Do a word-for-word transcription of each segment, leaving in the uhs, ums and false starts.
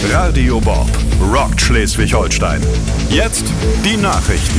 Radio Bob rockt Schleswig-Holstein. Jetzt die Nachrichten.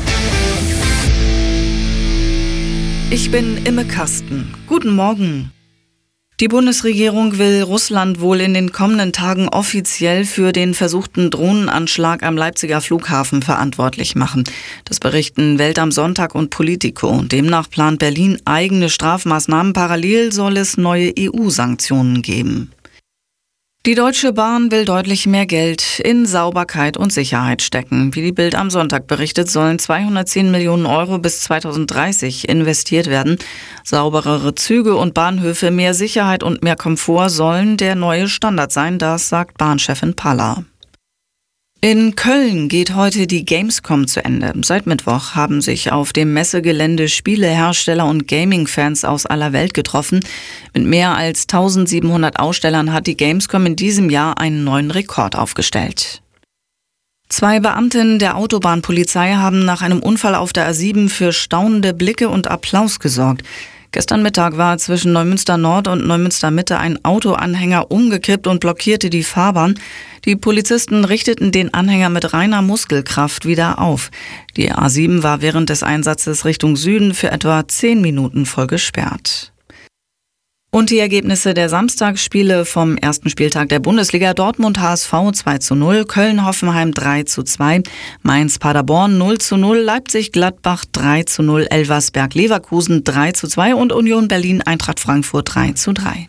Ich bin Imme Kasten. Guten Morgen. Die Bundesregierung will Russland wohl in den kommenden Tagen offiziell für den versuchten Drohnenanschlag am Leipziger Flughafen verantwortlich machen. Das berichten Welt am Sonntag und Politico. Demnach plant Berlin eigene Strafmaßnahmen. Parallel soll es neue E U-Sanktionen geben. Die Deutsche Bahn will deutlich mehr Geld in Sauberkeit und Sicherheit stecken. Wie die Bild am Sonntag berichtet, sollen zweihundertzehn Millionen Euro bis zweitausenddreißig investiert werden. Sauberere Züge und Bahnhöfe, mehr Sicherheit und mehr Komfort sollen der neue Standard sein, das sagt Bahnchefin Paller. In Köln geht heute die Gamescom zu Ende. Seit Mittwoch haben sich auf dem Messegelände Spielehersteller und Gaming-Fans aus aller Welt getroffen. Mit mehr als eintausendsiebenhundert Ausstellern hat die Gamescom in diesem Jahr einen neuen Rekord aufgestellt. Zwei Beamtinnen der Autobahnpolizei haben nach einem Unfall auf der A sieben für staunende Blicke und Applaus gesorgt. Gestern Mittag war zwischen Neumünster Nord und Neumünster Mitte ein Autoanhänger umgekippt und blockierte die Fahrbahn. Die Polizisten richteten den Anhänger mit reiner Muskelkraft wieder auf. Die A sieben war während des Einsatzes Richtung Süden für etwa zehn Minuten voll gesperrt. Und die Ergebnisse der Samstagsspiele vom ersten Spieltag der Bundesliga: Dortmund H S V zwei zu null, Köln-Hoffenheim drei zu zwei, Mainz-Paderborn null zu null, Leipzig-Gladbach drei zu null, Elversberg-Leverkusen drei zu zwei und Union Berlin-Eintracht Frankfurt drei zu drei.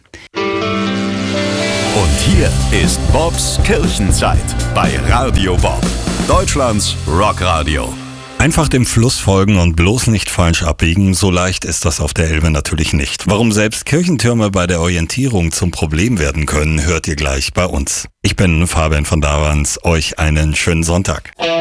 Und hier ist Bobs Kirchenzeit bei Radio Bob, Deutschlands Rockradio. Einfach dem Fluss folgen und bloß nicht falsch abbiegen, so leicht ist das auf der Elbe natürlich nicht. Warum selbst Kirchentürme bei der Orientierung zum Problem werden können, hört ihr gleich bei uns. Ich bin Fabian von Davans, euch einen schönen Sonntag.